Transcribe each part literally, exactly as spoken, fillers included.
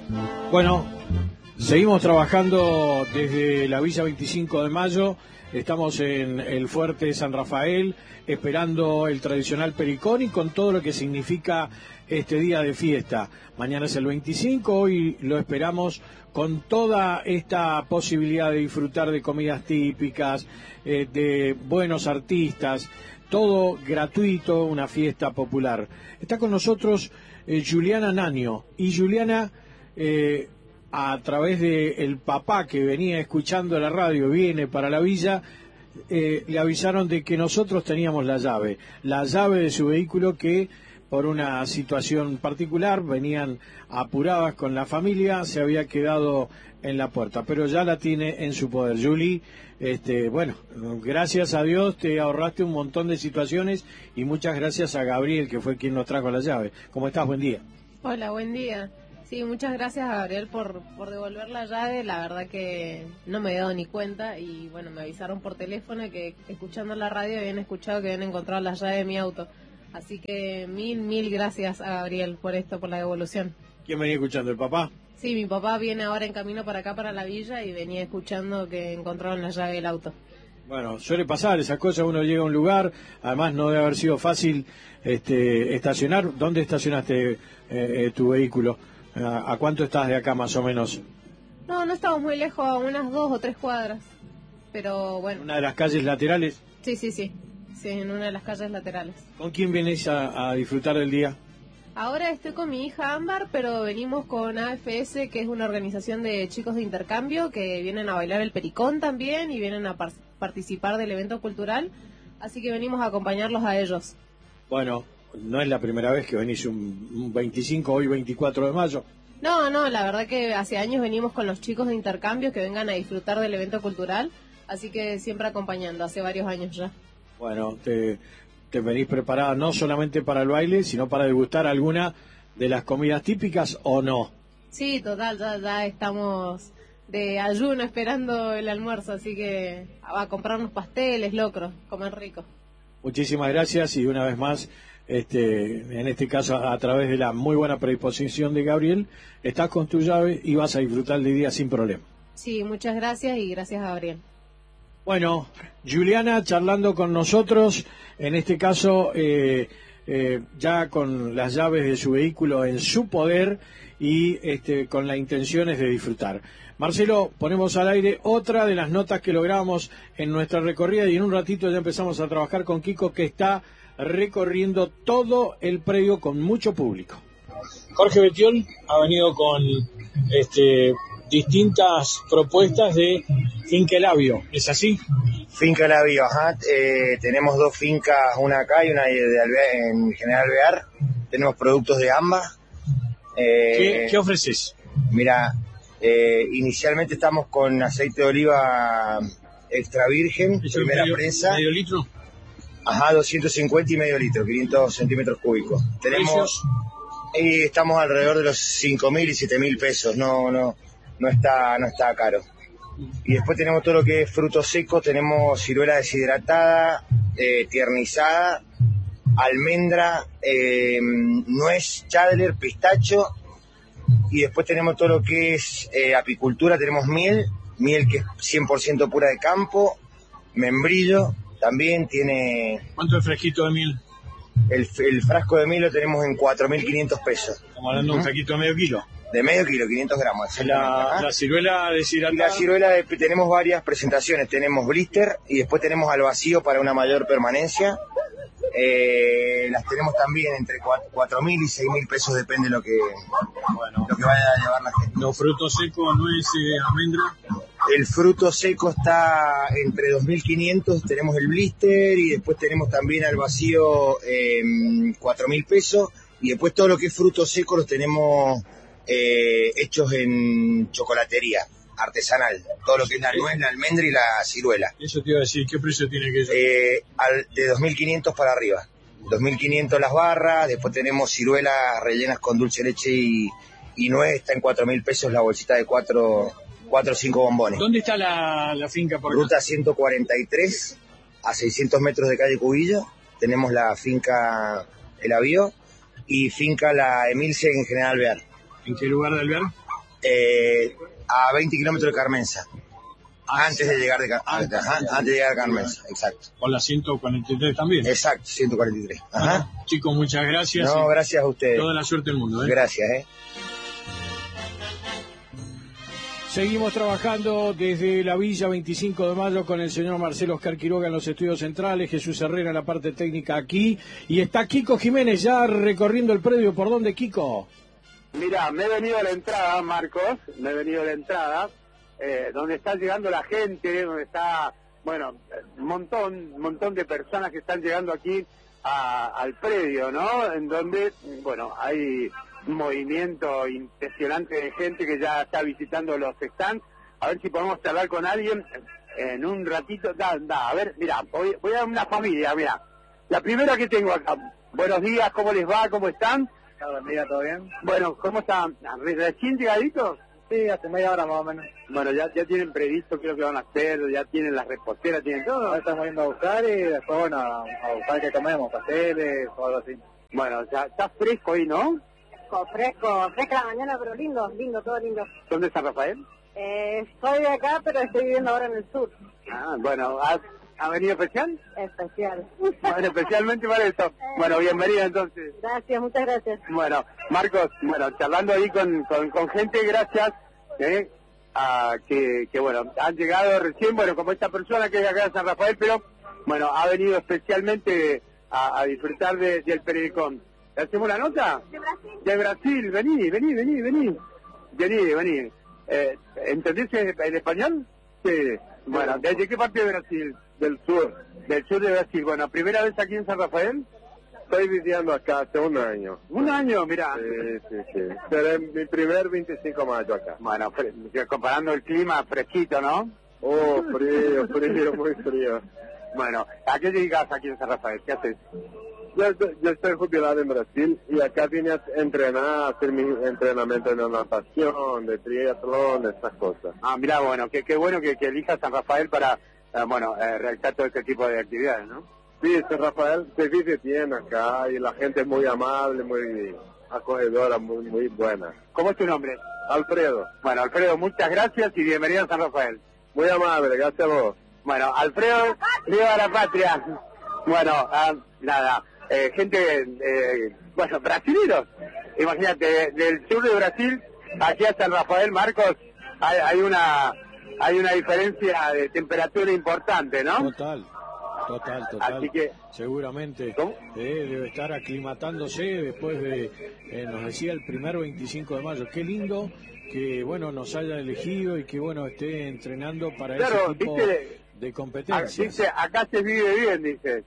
Bueno, seguimos trabajando desde la Villa veinticinco de mayo, estamos en el Fuerte San Rafael, esperando el tradicional pericón y con todo lo que significa este día de fiesta. Mañana es el veinticinco, hoy lo esperamos con toda esta posibilidad de disfrutar de comidas típicas, eh, de buenos artistas, todo gratuito, una fiesta popular. Está con nosotros eh, Juliana Nanio, y Juliana... Eh, a través de el papá que venía escuchando la radio, viene para la villa, eh, le avisaron de que nosotros teníamos la llave, la llave de su vehículo que por una situación particular venían apuradas con la familia, se había quedado en la puerta, pero ya la tiene en su poder. Juli, este, bueno, gracias a Dios te ahorraste un montón de situaciones y muchas gracias a Gabriel que fue quien nos trajo la llave. ¿Cómo estás? Buen día. Hola, buen día. Sí, muchas gracias a Gabriel por, por devolver la llave, la verdad que no me he dado ni cuenta y bueno, me avisaron por teléfono que escuchando la radio habían escuchado que habían encontrado la llave de mi auto, así que mil, mil gracias a Gabriel por esto, por la devolución. ¿Quién venía escuchando, el papá? Sí, mi papá viene ahora en camino para acá, para la villa, y venía escuchando que encontraron la llave del auto. Bueno, suele pasar esas cosas, uno llega a un lugar, además no debe haber sido fácil este, estacionar. ¿Dónde estacionaste eh, eh, tu vehículo? ¿A cuánto estás de acá más o menos? No, no estamos muy lejos, a unas dos o tres cuadras, pero bueno. ¿Una de las calles laterales? Sí, sí, sí, sí, en una de las calles laterales. ¿Con quién vienes a, a disfrutar del día? Ahora estoy con mi hija Ámbar, pero venimos con A F S, que es una organización de chicos de intercambio que vienen a bailar el pericón también y vienen a par participar del evento cultural, así que venimos a acompañarlos a ellos. Bueno, no es la primera vez que venís un, un veinticinco, hoy veinticuatro de mayo. No, no, la verdad que hace años venimos con los chicos de intercambio que vengan a disfrutar del evento cultural, así que siempre acompañando, hace varios años ya. Bueno, te, te venís preparada no solamente para el baile, sino para degustar alguna de las comidas típicas, ¿o no? Sí, total, ya, ya estamos de ayuno esperando el almuerzo, así que a comprarnos pasteles, locros, comer rico. Muchísimas gracias y una vez más, este, en este caso a través de la muy buena predisposición de Gabriel, estás con tu llave y vas a disfrutar del día sin problema. Sí, muchas gracias y gracias a Gabriel. Bueno, Juliana charlando con nosotros, en este caso eh, eh, ya con las llaves de su vehículo en su poder y este, con las intenciones de disfrutar. Marcelo, ponemos al aire otra de las notas que logramos en nuestra recorrida y en un ratito ya empezamos a trabajar con Kiko, que está recorriendo todo el predio con mucho público. Jorge Betiol ha venido con este, distintas propuestas de Finca Labio, ¿es así? Finca Labio, ajá. Eh, tenemos dos fincas, una acá y una de, de Alvear, en General Alvear. Tenemos productos de ambas. Eh, ¿Qué, ¿Qué ofreces? Mira, eh, inicialmente estamos con aceite de oliva extra virgen, primera medio, prensa. ¿Medio litro? Ajá, doscientos cincuenta y medio litro, quinientos centímetros cúbicos. Tenemos, y estamos alrededor de los cinco mil y siete mil pesos, no, no, no está, no está caro. Y después tenemos todo lo que es frutos secos, tenemos ciruela deshidratada, eh, tiernizada, almendra, eh, nuez, chádler, pistacho, y después tenemos todo lo que es eh, apicultura, tenemos miel, miel que es cien por ciento pura de campo, membrillo, también tiene... ¿Cuánto es el fresquito de miel? El, el frasco de miel lo tenemos en cuatro mil quinientos pesos. Estamos hablando de un fresquito de medio kilo. De medio kilo, quinientos gramos. La, la ciruela deshidratada. Y la ciruela, de, tenemos varias presentaciones. Tenemos blister y después tenemos al vacío para una mayor permanencia. Eh, las tenemos también entre cuatro mil y seis mil pesos, depende de lo que, bueno, lo que vaya a llevar la gente. Los frutos secos, nuez, eh, almendra. El fruto seco está entre dos mil quinientos, tenemos el blister y después tenemos también al vacío eh, cuatro mil pesos. Y después todo lo que es fruto seco los tenemos eh, hechos en chocolatería artesanal, todo lo que es la nuez, la almendra y la ciruela. Eso te iba a decir, ¿qué precio tiene que eso? Eh, al, de dos mil quinientos para arriba. dos mil quinientos las barras, después tenemos ciruelas rellenas con dulce de leche y, y nuez, está en cuatro mil pesos la bolsita de cuatro o cinco bombones. ¿Dónde está la, la finca por Ruta ciento cuarenta y tres, a seiscientos metros de calle Cubillo, tenemos la finca El Avío y finca La Emilce en General Alvear. ¿En qué lugar de Alvear? Eh, a veinte kilómetros de Carmenza. Antes de llegar de, Car antes, ajá, antes de llegar a Carmenza, exacto. Con la ciento cuarenta y tres también. Exacto, ciento cuarenta y tres. Ajá. Bueno, chicos, muchas gracias. No, gracias a ustedes. Toda la suerte del mundo, ¿eh? Gracias, eh. Seguimos trabajando desde la Villa veinticinco de mayo con el señor Marcelo Oscar Quiroga en los estudios centrales, Jesús Herrera en la parte técnica aquí, y está Kiko Jiménez ya recorriendo el predio. ¿Por dónde, Kiko? Mira, me he venido a la entrada, Marcos, me he venido a la entrada, eh, donde está llegando la gente, donde está, bueno, un montón, un montón de personas que están llegando aquí a, al predio, ¿no? En donde, bueno, hay un movimiento impresionante de gente que ya está visitando los stands. A ver si podemos charlar con alguien en un ratito. Da, da, a ver, mira, voy, voy a una familia, mira. La primera que tengo acá. Buenos días, ¿cómo les va? ¿Cómo están? Buenos días, ¿todo bien? Bueno, ¿cómo están? ¿Recién llegaditos? Sí, hace media hora más o menos. Bueno, ya, ya tienen previsto qué es lo que van a hacer, ya tienen las reposteras, tienen todo. Ahora estamos yendo a buscar y después, bueno, a, a buscar qué comemos, pasteles o algo así. Bueno, ya está fresco ahí, ¿no? Fresco, fresco, fresca la mañana, pero lindo, lindo, todo lindo. ¿Son de San Rafael? Eh, soy de acá, pero estoy viviendo ahora en el sur. Ah, bueno, ¿has, ¿ha venido especial? Especial. Bueno, especialmente para eso. Bueno, bienvenida entonces. Gracias, muchas gracias. Bueno, Marcos, bueno, charlando ahí con, con, con gente, gracias, ¿eh? A que, que, bueno, han llegado recién, bueno, como esta persona que es acá de San Rafael, pero, bueno, ha venido especialmente a, a disfrutar de, del Pericón. ¿Le hacemos la nota? ¿De Brasil? De Brasil, vení, vení, vení, vení. Vení, vení. Eh, ¿Entendés el español? Sí. Bueno, ¿desde qué parte de Brasil? Del sur. Del sur de Brasil. Bueno, ¿primera vez aquí en San Rafael? Estoy viviendo acá hace un año. Un año, mira. Sí, sí, sí. Seré mi primer veinticinco de mayo acá. Bueno, comparando el clima, fresquito, ¿no? Oh, frío, frío, muy frío. Bueno, ¿a qué te dedicas aquí en San Rafael? ¿Qué haces? Yo, yo estoy jubilado en Brasil y acá vine a entrenar, a hacer mi entrenamiento de natación, de triatlón, de estas cosas. Ah, mira, bueno, qué, qué bueno que, que elijas San Rafael para, eh, bueno, eh, realizar todo este tipo de actividades, ¿no? Sí, San Rafael se vive bien acá y la gente es muy amable, muy acogedora, muy, muy buena. ¿Cómo es tu nombre? Alfredo. Bueno, Alfredo, muchas gracias y bienvenido a San Rafael. Muy amable, gracias a vos. Bueno, Alfredo, viva la patria. Bueno, ah, nada, eh, gente, eh, bueno, brasileños. Imagínate, de, del sur de Brasil, aquí a San Rafael, Marcos, hay, hay una hay una diferencia de temperatura importante, ¿no? Total. Total, total. Así que, seguramente eh, debe estar aclimatándose después de, eh, nos decía el primer veinticinco de mayo. Qué lindo que, bueno, nos haya elegido y que, bueno, esté entrenando para claro, ese tipo ¿viste? de competencias. Dice, acá se vive bien, dice.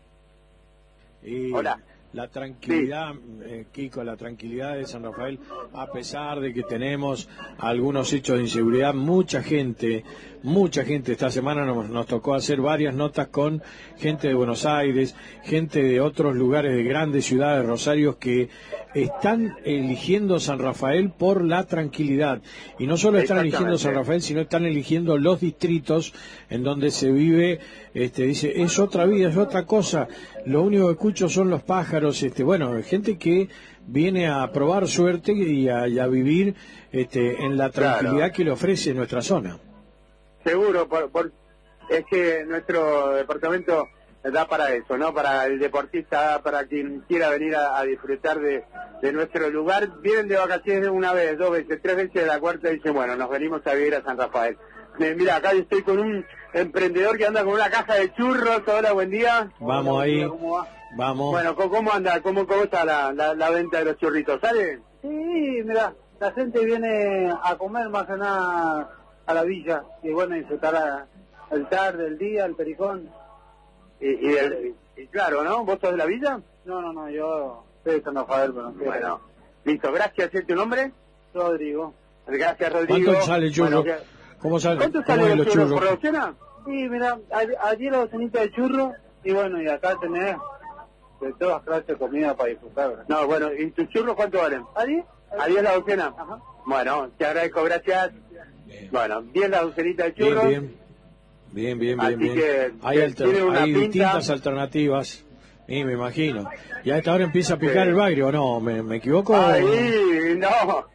Y Hola. La tranquilidad, sí. eh, Kiko, la tranquilidad de San Rafael, a pesar de que tenemos algunos hechos de inseguridad, mucha gente, mucha gente, esta semana nos, nos tocó hacer varias notas con gente de Buenos Aires, gente de otros lugares de grandes ciudades, Rosario, que están eligiendo San Rafael por la tranquilidad. Y no solo están eligiendo San Rafael, sino están eligiendo los distritos en donde se vive, este, dice, es otra vida, es otra cosa, lo único que escucho son los pájaros, este, bueno, gente que viene a probar suerte y a, y a vivir este, en la tranquilidad claro. que le ofrece nuestra zona. Seguro, por, por, es que nuestro departamento da para eso, ¿no? Para el deportista, para quien quiera venir a, a disfrutar de, de nuestro lugar. Vienen de vacaciones una vez, dos veces, tres veces, la cuarta dicen, bueno, nos venimos a vivir a San Rafael. Eh, mira, acá estoy con un emprendedor que anda con una caja de churros. Hola, buen día. Vamos Hola, ahí, día, ¿cómo va? Vamos. Bueno, ¿cómo anda? ¿Cómo, cómo está la, la, la venta de los churritos? ¿Sale? Sí, mira, la gente viene a comer más que nada a la villa y bueno, disfrutar a, el tarde, el día, el pericón. Y, y, el, y claro, ¿no? ¿Vos sos de la villa? No, no, no, yo soy de San Rafael, pero no sé. Bueno, listo, gracias. ¿Es tu nombre? Rodrigo. Gracias, Rodrigo. ¿Cuánto sale el churro? Bueno, ¿Cómo sale? ¿Cuánto ¿Cómo sale los churros churros? por docena? Sí, mira, allí la docenita de churro y bueno, y acá tenés de todas clases de comida para disfrutar, ¿verdad? No, bueno, ¿y tus churros cuánto valen? ¿A diez? ¿A diez la docena? Ajá. Bueno, te agradezco, gracias. Bien. Bueno, diez la docenita de churros. Bien, bien. Bien, bien, bien, Así bien. Que hay alter, hay distintas alternativas. Sí, me imagino. Y a esta hora empieza a picar sí. el bagrio, ¿no? ¿Me, me equivoco? Ahí, no.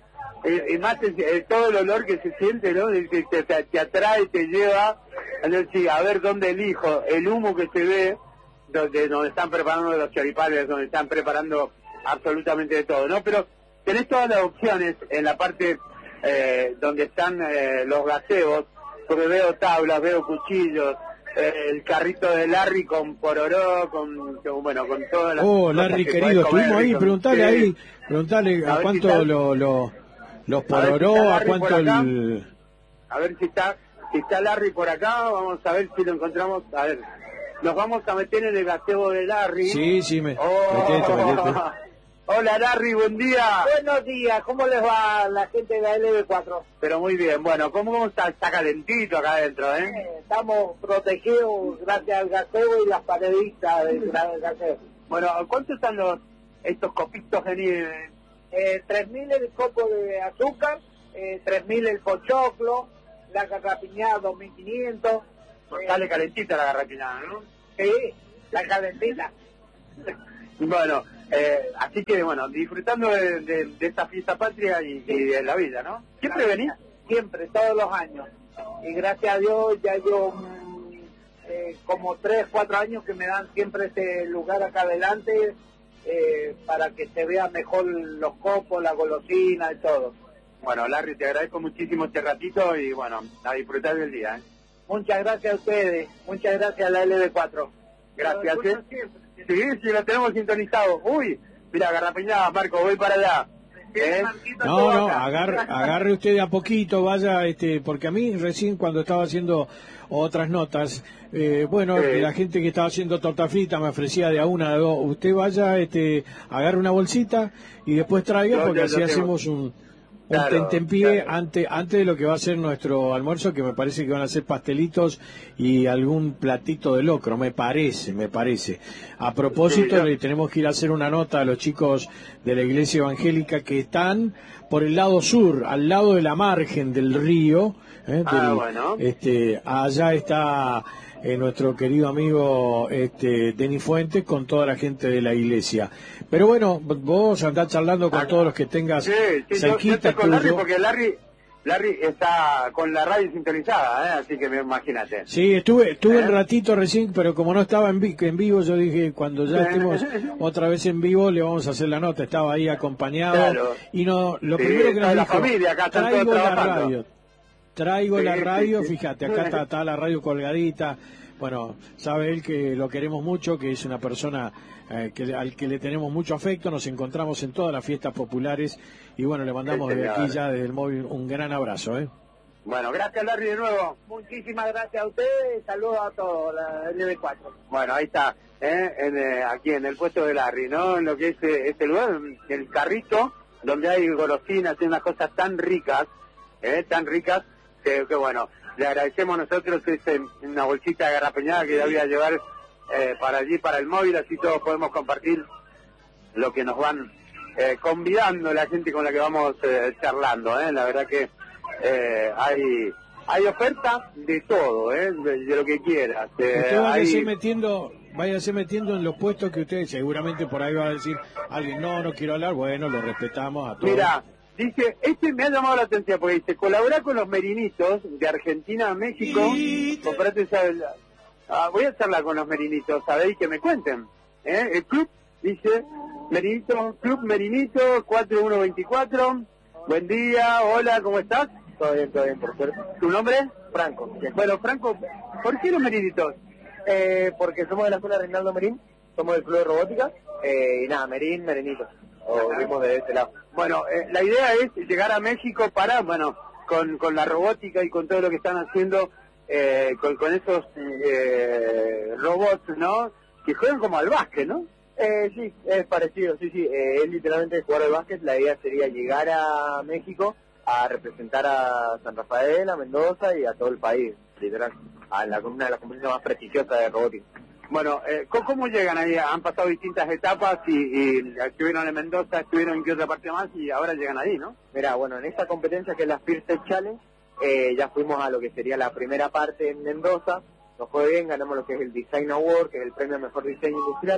y, y más eh, todo el olor que se siente, ¿no? Te, te, te, te atrae, te lleva, entonces, a ver dónde elijo, el humo que se ve, donde, donde están preparando los choripanes, donde están preparando absolutamente de todo, ¿no? Pero tenés todas las opciones en la parte eh, donde están eh, los gazebos, porque veo tablas, veo cuchillos, eh, el carrito de Larry con pororó, con, con bueno, con todas las Oh, Larry querido, estuvimos ahí, preguntale sí. ahí, preguntale a, a cuánto si lo, lo, los pororó, a, a cuánto el... A ver si está, si está Larry por acá, vamos a ver si lo encontramos, a ver, nos vamos a meter en el gazebo de Larry. Sí, sí, me... Oh. Metete, metete. Hola Larry, buen día. Buenos días, ¿cómo les va la gente de la L B cuatro? Pero muy bien, bueno, ¿cómo, cómo está? Está calentito acá adentro, ¿eh? eh estamos protegidos gracias al gazebo y las paredistas del gazebo. Bueno, ¿cuántos están los estos copitos de nieve? Eh, tres mil el copo de azúcar, eh, tres mil el pochoclo, la garrapiñada dos mil quinientos. Pues sale calentita la garrapiñada, ¿no? Sí, la calentita. Bueno, eh, así que bueno, disfrutando de, de, de esta fiesta patria y, y de la vida, ¿no? ¿Siempre venís? Siempre, todos los años. Y gracias a Dios ya yo eh, como tres, cuatro años que me dan siempre este lugar acá adelante eh, para que se vea mejor los copos, la golosina y todo. Bueno, Larry, te agradezco muchísimo este ratito y bueno, a disfrutar del día, ¿eh? Muchas gracias a ustedes, muchas gracias a la L B cuatro. Gracias, ¿eh? Sí, sí, lo tenemos sintonizado. Uy, mira, garrapiñada, Marco, voy para allá. ¿Eh? No, no, agarre, agarre usted de a poquito, vaya, este, porque a mí recién cuando estaba haciendo otras notas, eh, bueno, sí. La gente que estaba haciendo torta frita me ofrecía de a una, de dos, usted vaya, este, agarre una bolsita y después traiga, porque yo, yo, así yo hacemos un... un claro, tentempié claro. antes antes de lo que va a ser nuestro almuerzo, que me parece que van a ser pastelitos y algún platito de locro, me parece, me parece. A propósito, sí, le tenemos que ir a hacer una nota a los chicos de la iglesia evangélica que están por el lado sur, al lado de la margen del río. ¿eh? Ah, del, bueno. Este, allá está eh, nuestro querido amigo este, Denis Fuentes con toda la gente de la iglesia. Pero bueno, vos andás charlando con ah, todos los que tengas sí, sí, cerquita. Yo, yo estoy con Larry porque Larry, Larry está con la radio sintonizada, ¿eh? Así que me imagínate. Sí, estuve estuve ¿Eh? un ratito recién, pero como no estaba en, vi en vivo, yo dije, cuando ya estemos otra vez en vivo, le vamos a hacer la nota. Estaba ahí acompañado. Claro. Y no, lo sí, primero que nos la dijo, familia, acá traigo la radio. Traigo sí, la radio, sí, sí. Fíjate, acá está, está la radio colgadita. Bueno, sabe él que lo queremos mucho, que es una persona eh, que, al que le tenemos mucho afecto. Nos encontramos en todas las fiestas populares y bueno, le mandamos desde aquí ya, desde el móvil, un gran abrazo, ¿eh? Bueno, gracias Larry de nuevo. Muchísimas gracias a ustedes, saludos a todos, la L B cuatro. Bueno, ahí está, ¿eh? En, eh, aquí en el puesto de Larry, ¿no? En lo que es eh, este lugar, el carrito, donde hay golosinas y unas cosas tan ricas, ¿eh? Tan ricas, que, que bueno, le agradecemos nosotros este, una bolsita de garrapiñada que ya voy a llevar eh, para allí, para el móvil, así todos podemos compartir lo que nos van eh, convidando la gente con la que vamos eh, charlando, ¿eh? La verdad que eh, hay hay oferta de todo, ¿eh? De, de lo que quieras. Eh, usted váyase hay... metiendo, váyase metiendo en los puestos que usted seguramente por ahí va a decir alguien, no, no quiero hablar, bueno, lo respetamos a todos. Mira, dice, este me ha llamado la atención porque dice, colabora con los merinitos de Argentina a México, comprate esa... Ah, voy a charlar con los merinitos, ¿sabéis? Que me cuenten. ¿Eh? El club dice, Merinito, Club Merinito cuatro uno veinticuatro, buen día, hola, ¿cómo estás? Todo bien, todo bien, por suerte. ¿Tu nombre? Franco. Bueno, Franco, ¿por qué los merinitos? Eh, porque somos de la escuela Reinaldo Merín, somos del club de robótica, eh, y nada, Merín, Merenitos, o vimos de este lado. Bueno, eh, la idea es llegar a México para, bueno, con, con la robótica y con todo lo que están haciendo, eh, con, con esos eh, robots, ¿no? Que juegan como al básquet, ¿no? Eh, sí, es parecido, sí, sí, eh, es literalmente jugar al básquet. La idea sería llegar a México a representar a San Rafael, a Mendoza y a todo el país, literal, a la, una de las competencias más prestigiosas de robótica. Bueno, eh, ¿cómo llegan ahí? Han pasado distintas etapas y, y estuvieron en Mendoza, estuvieron en qué otra parte más y ahora llegan ahí, ¿no? Mira, bueno, en esta competencia que es la First Tech Challenge, eh, ya fuimos a lo que sería la primera parte en Mendoza, nos fue bien, ganamos lo que es el Design Award, que es el premio a Mejor Diseño Industrial,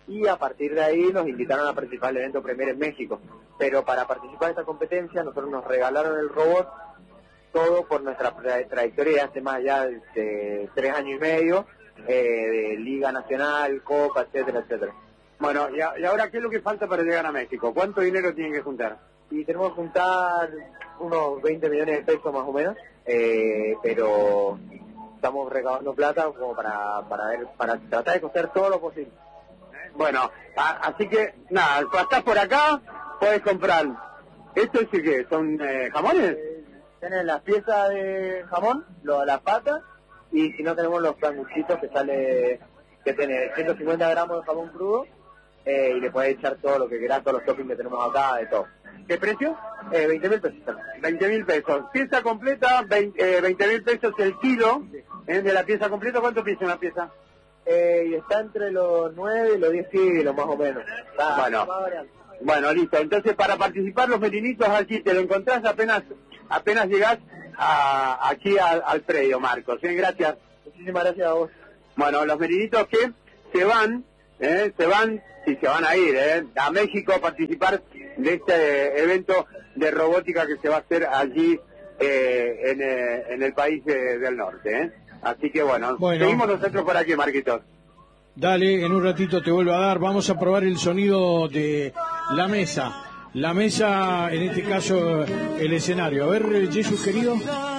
y a partir de ahí nos invitaron a participar del evento Premier en México. Pero para participar de esta competencia nosotros nos regalaron el robot, todo por nuestra tra trayectoria de hace más allá de, de tres años y medio, eh, de Liga Nacional, Copa, etcétera, etcétera. Bueno, y, a, y ahora, ¿qué es lo que falta para llegar a México? ¿Cuánto dinero tienen que juntar? Y tenemos que juntar unos veinte millones de pesos más o menos, eh, pero estamos recaudando plata como para, para, ver, para tratar de costear todo lo posible. Bueno, a, así que, nada, pasás por acá, puedes comprar. ¿Esto es qué? ¿Son eh, jamones? Eh, tienen las piezas de jamón, lo, las patas, y si no tenemos los sanguchitos que sale, que tiene ciento cincuenta gramos de jamón crudo, eh, y le puedes echar todo lo que quieras, todos los toppings que tenemos acá, de todo. ¿Qué precio? Eh, veinte mil pesos. veinte mil pesos. Pieza completa, veinte mil pesos el kilo. Sí. ¿Eh? De la pieza completa, ¿cuánto pesa una pieza? Eh, y está entre los nueve y los diez kilos, más o menos. Está, bueno, bueno, listo. Entonces, para participar, los melinitos aquí, te lo encontrás apenas apenas llegás a, aquí al, al predio, Marcos. ¿Eh? Gracias. Muchísimas gracias a vos. Bueno, los melinitos que se van, ¿eh? se van, y se van a ir ¿eh? a México a participar de este evento de robótica que se va a hacer allí eh, en, eh, en el país de, del norte. ¿eh? Así que bueno, bueno, seguimos nosotros por aquí, Marquitos. Dale, en un ratito te vuelvo a dar. Vamos a probar el sonido de la mesa. La mesa, en este caso, el escenario. A ver, Jesús querido.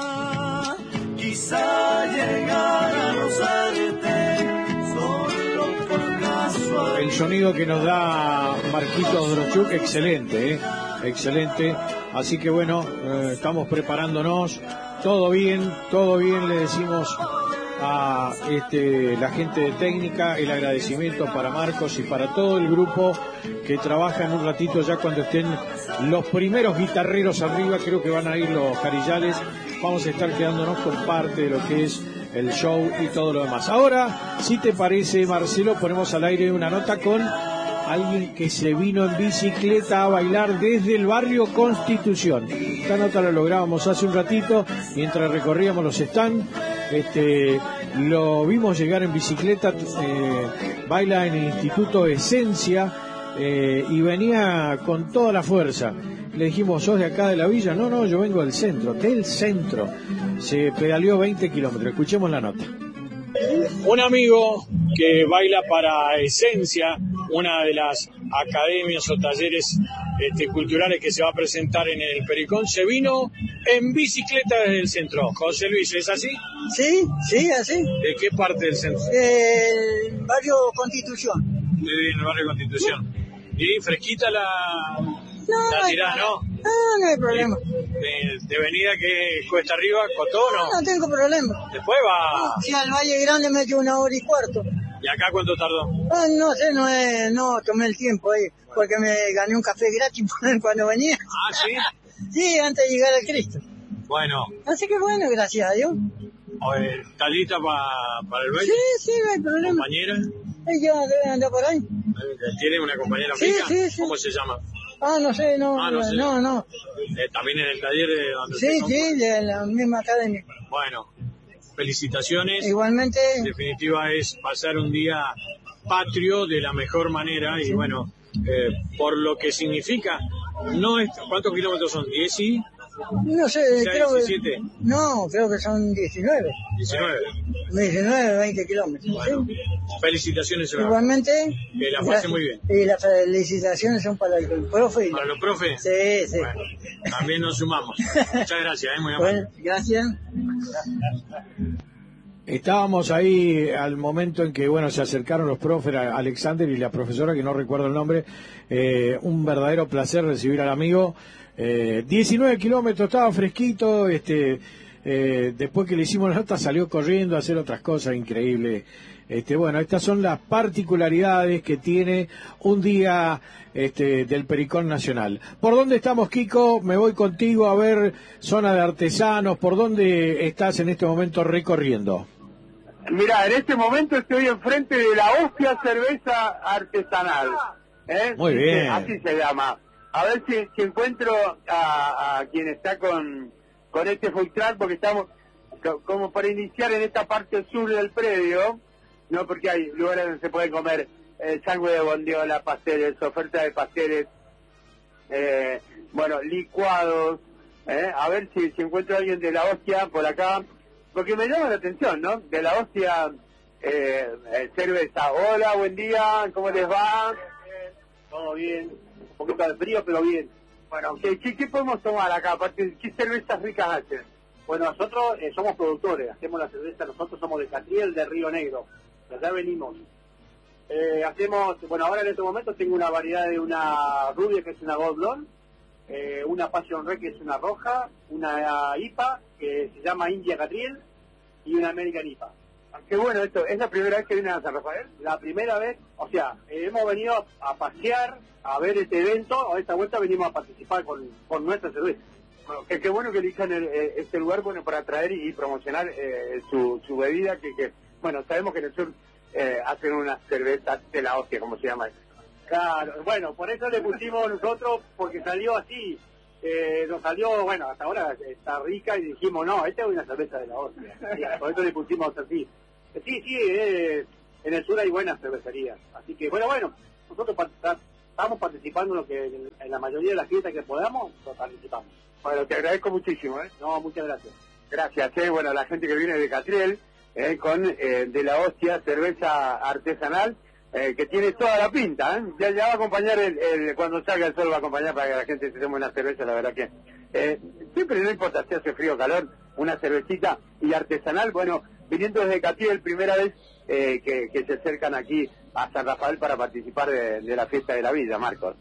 Quizá llegar a el sonido que nos da Marquitos Drochuk, excelente, ¿eh? excelente. Así que bueno, eh, estamos preparándonos. Todo bien, todo bien, le decimos a este, la gente de técnica, el agradecimiento para Marcos y para todo el grupo que trabaja. En un ratito, ya cuando estén los primeros guitarreros arriba, creo que van a ir los Carillales, vamos a estar quedándonos con parte de lo que es el show y todo lo demás. Ahora, si te parece, Marcelo, ponemos al aire una nota con alguien que se vino en bicicleta a bailar desde el barrio Constitución. Esta nota la lográbamos hace un ratito mientras recorríamos los stands. Este, lo vimos llegar en bicicleta, eh, baila en el Instituto Esencia eh, y venía con toda la fuerza. Le dijimos, ¿sos de acá de la villa? No, no, yo vengo del centro, del centro. Se pedaleó veinte kilómetros. Escuchemos la nota. Un amigo que baila para Esencia, una de las academias o talleres este, culturales que se va a presentar en el Pericón, se vino en bicicleta desde el centro. José Luis, ¿es así? Sí, sí, así. ¿De qué parte del centro? El barrio Constitución. De, en el barrio Constitución. ¿Y fresquita la, no, la tirada, no? No, no hay problema. De, de venida que cuesta arriba, Cotó, ¿no? No, no tengo problema. Después va... Sí, al Valle Grande me dio una hora y cuarto. ¿Y acá cuánto tardó? Ah, no sé, no, eh, no tomé el tiempo ahí, porque me gané un café gratis cuando venía. Ah, ¿sí? Sí, antes de llegar al Cristo. Bueno. Así que bueno, gracias a Dios. Oye, ¿está lista pa, para el baile? Sí, sí, no hay problema. ¿Compañera? Ella debe andar por ahí. ¿Tiene una compañera sí, amiga? Sí, sí. ¿Cómo se llama? Ah, no sé, no, ah, no, sé. no, no. Eh, ¿También en el taller de donde Sí, sí, de la misma academia. Bueno, felicitaciones. Igualmente. En definitiva es pasar un día patrio de la mejor manera y sí. Bueno, eh, por lo que significa, no es, ¿cuántos kilómetros son? ¿diez y? No sé, creo diecisiete. que... No, creo que son diecinueve. diecinueve. diecinueve, veinte kilómetros. Bueno, ¿sí? Felicitaciones. Igualmente. Que la pase muy bien. Y las felicitaciones son para el profe. ¿Para los profes? Sí, sí. Bueno, también nos sumamos. Muchas gracias, ¿eh? Muy amable. Bueno, gracias. Estábamos ahí al momento en que, bueno, se acercaron los profes, Alexander y la profesora, que no recuerdo el nombre. Eh, un verdadero placer recibir al amigo. Eh, diecinueve kilómetros, estaba fresquito, este, eh, después que le hicimos la nota salió corriendo a hacer otras cosas increíbles. Este, bueno, estas son las particularidades que tiene un día este, del Pericón Nacional. ¿Por dónde estamos, Kiko? Me voy contigo a ver zona de artesanos. ¿Por dónde estás en este momento recorriendo? Mira, en este momento estoy enfrente de la Hostia Cerveza Artesanal. ¿eh? Muy bien. Así se llama. A ver si, si encuentro a, a quien está con, con este food truck, porque estamos co, como para iniciar en esta parte sur del predio, no porque hay lugares donde se puede comer eh, sándwich de bondiola, pasteles, oferta de pasteles, eh, bueno, licuados, eh, a ver si, si encuentro a alguien de la hostia por acá, porque me llama la atención, ¿no? De la hostia, eh, eh, cerveza. Hola, buen día, ¿cómo les va? Todo bien, un poquito de frío, pero bien. Bueno, ¿qué, qué, qué podemos tomar acá? Aparte, ¿qué cervezas ricas hacen? Bueno, nosotros eh, somos productores, hacemos la cerveza, nosotros somos de Catriel, de Río Negro, de allá venimos. Eh, hacemos, bueno, ahora en este momento tengo una variedad de una rubia que es una Gold Blonde, eh, una Passion Red que es una roja, una I P A que se llama India Catriel y una American I P A. Qué bueno esto, ¿es la primera vez que vienen a San Rafael? La primera vez, o sea, eh, hemos venido a pasear, a ver este evento, a esta vuelta venimos a participar con, con nuestra cerveza. Bueno, qué, qué bueno que elijan el, el, este lugar, bueno, para traer y, y promocionar eh, su, su bebida, que, que, bueno, sabemos que en el sur eh, hacen unas cervezas de la hostia, como se llama eso. Claro, bueno, por eso le pusimos nosotros, porque salió así, eh, nos salió, bueno, hasta ahora está rica y dijimos, no, esta es una cerveza de la hostia, sí, por eso le pusimos así. Sí, sí, eh, en el sur hay buenas cervecerías, así que, bueno, bueno, nosotros estamos participando en lo que en la mayoría de las fiestas que podamos, participamos. Bueno, te agradezco muchísimo, ¿eh? No, muchas gracias. Gracias, eh, bueno, la gente que viene de Catriel, eh, con eh, de la hostia, cerveza artesanal, eh, que tiene toda la pinta, ¿eh? Ya, ya va a acompañar, el, el, cuando salga el sol va a acompañar para que la gente se tome una cerveza, la verdad que... Eh, siempre, no importa si hace frío o calor, una cervecita y artesanal, bueno, viniendo desde Catriel, primera vez eh, que, que se acercan aquí a San Rafael para participar de, de la fiesta de la villa, Marcos.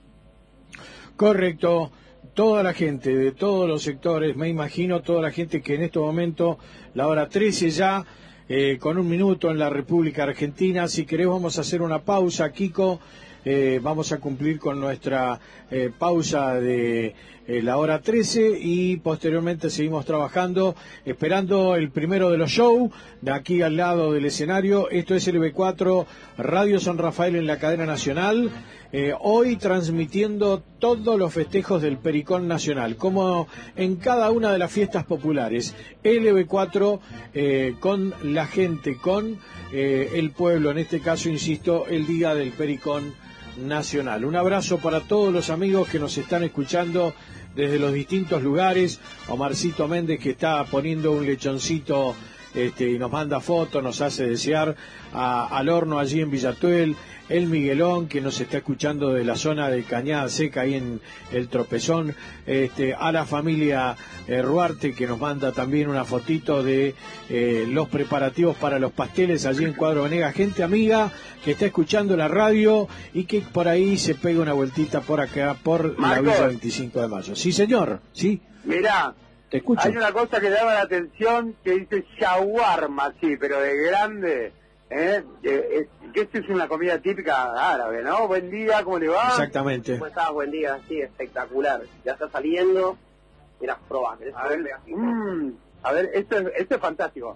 Correcto. Toda la gente de todos los sectores, me imagino, toda la gente que en este momento, la hora trece ya, eh, con un minuto en la República Argentina. Si querés vamos a hacer una pausa, Kiko, eh, vamos a cumplir con nuestra eh, pausa de eh, la hora trece y posteriormente seguimos trabajando, esperando el primero de los shows, de aquí al lado del escenario. Esto es L B cuatro, Radio San Rafael en la cadena nacional. Eh, hoy transmitiendo todos los festejos del Pericón Nacional, como en cada una de las fiestas populares. L B cuatro eh, con la gente, con eh, el pueblo, en este caso, insisto, el día del Pericón Nacional. Un abrazo para todos los amigos que nos están escuchando desde los distintos lugares. Omarcito Méndez, que está poniendo un lechoncito este, y nos manda fotos, nos hace desear, a, al horno allí en Villatuel. El Miguelón, que nos está escuchando de la zona de Cañada Seca, ahí en el Tropezón, este, a la familia eh, Ruarte, que nos manda también una fotito de eh, los preparativos para los pasteles allí en Cuadro Venegas, gente amiga que está escuchando la radio y que por ahí se pega una vueltita por acá, por Marcos, la Villa veinticinco de mayo. Sí, señor, sí. Mirá, te escucho. Hay una cosa que llama la atención que dice shawarma, sí, pero de grande. ¿Eh? Eh, que esto es una comida típica árabe, ¿no? Buen día, ¿cómo le va? Exactamente. ¿Cómo estás? Buen día, sí, espectacular. Ya está saliendo. Mirá, probá. A ver, mmm, a ver, esto es, esto es fantástico.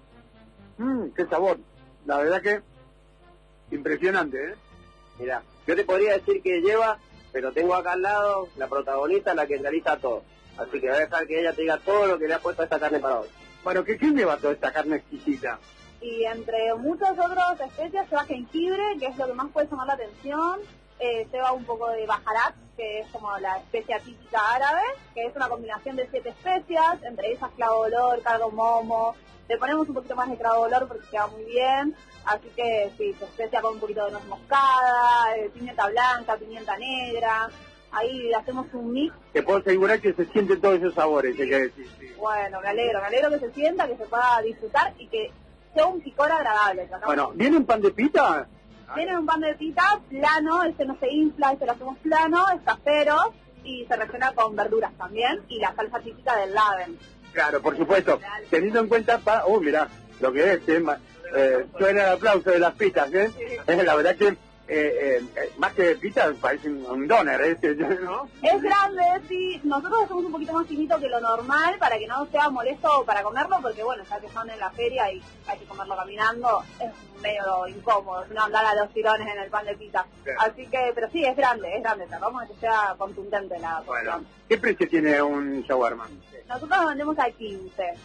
Mmm, qué sabor. La verdad que impresionante, ¿eh? Mirá, yo te podría decir que lleva, pero tengo acá al lado la protagonista, la que realiza todo. Así que voy a dejar que ella te diga todo lo que le ha puesto a esta carne para hoy. Bueno, ¿qué, qué lleva toda esta carne exquisita? Y entre muchas otras especias lleva jengibre, que es lo que más puede llamar la atención, eh, lleva un poco de baharat, que es como la especia típica árabe, que es una combinación de siete especias, entre ellas clavo de olor, cardamomo, le ponemos un poquito más de clavo de olor porque queda muy bien, así que sí, se especia con un poquito de nuez moscada, eh, pimienta blanca, pimienta negra, ahí hacemos un mix. Te puedo asegurar que se sienten todos esos sabores, sí. Hay que decir, sí. Bueno, me alegro, me alegro que se sienta, que se pueda disfrutar y que sea un picor agradable, ¿no? Bueno, ¿viene un pan de pita? Viene un pan de pita plano, este no se infla, este lo hacemos plano, es casero y se rellena con verduras también y la salsa típica del laven. Claro, por supuesto. Teniendo en cuenta, pa... uh, mirá, lo que es, eh, eh, suena el aplauso de las pitas, ¿eh? Sí. Es la verdad que Eh, eh, más que pita parece un doner, ¿eh? ¿No? Es grande, sí. Nosotros hacemos un poquito más finito que lo normal para que no sea molesto para comerlo, porque bueno, ya que están en la feria y hay que comerlo caminando, es medio incómodo, no andar a los tirones en el pan de pita. Sí. Así que, pero sí, es grande, es grande, tratamos de que sea contundente la porción. Bueno, ¿qué precio tiene un shawarma? Nosotros lo vendemos a quince.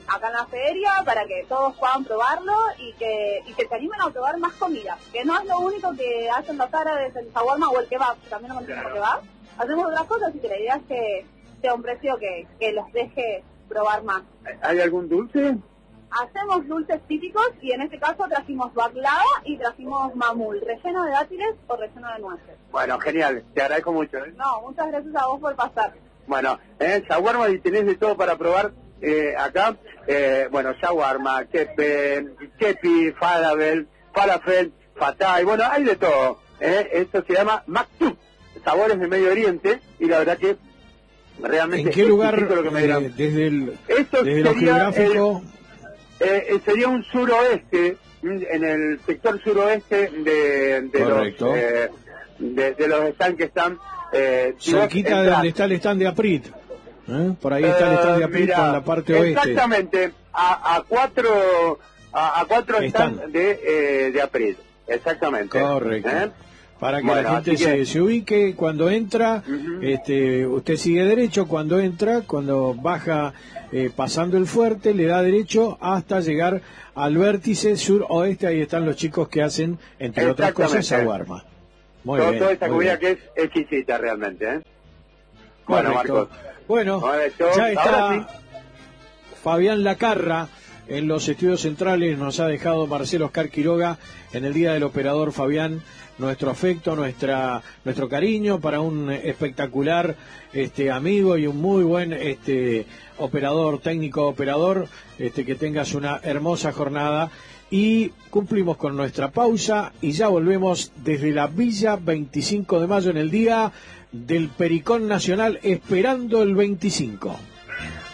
acá en la feria para que todos puedan probarlo y que y que se animen a probar más comida, que no es lo único que hacen los árabes, el shawarma o el kebab, también lo conocemos kebab. Hacemos otras cosas y que la idea es que sea un precio que, que los deje probar más. ¿Hay algún dulce? Hacemos dulces típicos y en este caso trajimos baklava y trajimos mamul, relleno de dátiles o relleno de nueces. Bueno, genial, te agradezco mucho. ¿eh? No, muchas gracias a vos por pasar. Bueno, eh, shawarma y tenés de todo para probar eh, acá. Eh, bueno, shawarma, kepe, kepi, falafel, falafel, fatay, bueno, hay de todo. Eh. Esto se llama maktub, sabores de Medio Oriente, y la verdad que realmente... ¿En qué lugar, lo que me eh, desde, el, Esto desde lo geográfico? El, eh, sería un suroeste, en el sector suroeste de, de los eh, de, de los stands que están... Eh, cerquita de donde está el stand de Aprit. ¿Eh? Por ahí está el stand de Aprit, mirá, en la parte oeste. Exactamente, a, a cuatro a, a cuatro stands de, eh, de Aprit. Exactamente. Correcto. ¿Eh? Para que bueno, la gente se, que... se ubique cuando entra, uh-huh. este, usted sigue derecho cuando entra, cuando baja eh, pasando el fuerte, le da derecho hasta llegar al vértice sur-oeste, ahí están los chicos que hacen, entre otras cosas, shawarma. Muy Todo, bien, toda esta muy comida bien. que es exquisita realmente, ¿eh? Bueno, Marcos. Bueno, ya está Fabián Lacarra en los estudios centrales, nos ha dejado Marcelo Oscar Quiroga en el Día del Operador. Fabián, nuestro afecto, nuestra nuestro cariño para un espectacular este amigo y un muy buen este operador, técnico operador, este que tengas una hermosa jornada. Y cumplimos con nuestra pausa y ya volvemos desde la Villa veinticinco de mayo en el Día del Pericón Nacional, esperando el veinticinco.